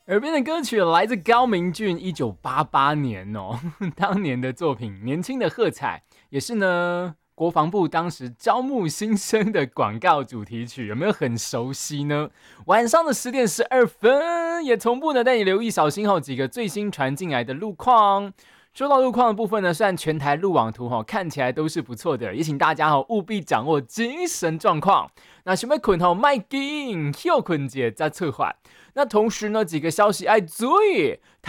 耳边的歌曲来自高明俊1988年哦，当年的作品《年轻的喝彩》也是呢。国防部当时招募新生的广告主题曲，有没有很熟悉呢？晚上的10点12分，也同步呢带你留意小心后几个最新传进来的路况。说到路况的部分呢，虽然全台路网图看起来都是不错的，也请大家务必掌握精神状况。那想要困卖紧，休困者再策划。那同时呢，几个消息爱注意，